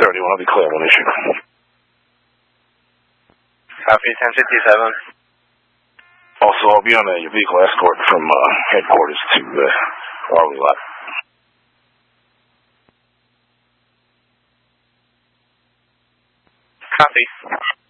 1031, I'll be clear on issue. Copy, 1057. Also, I'll be on a vehicle escort from headquarters to Harley lot. Copy.